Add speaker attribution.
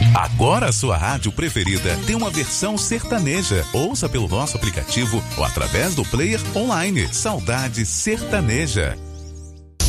Speaker 1: Agora a sua rádio preferida tem uma versão sertaneja. Ouça pelo nosso aplicativo ou através do player online. Saudade Sertaneja.